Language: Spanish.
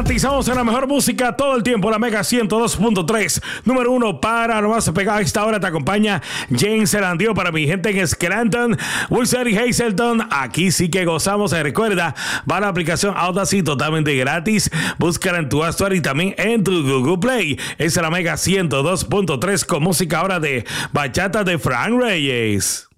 garantizamos en la mejor música todo el tiempo, la Mega 102.3. Número 1 para lo más pegado. A esta hora te acompaña James Erandio para mi gente en Scranton, Wilson y Hazleton. Aquí sí que gozamos. Recuerda, va a la aplicación Audacity totalmente gratis. Búscala en tu App Store y también en tu Google Play. Es la Mega 102.3 con música ahora de bachata de Frank Reyes.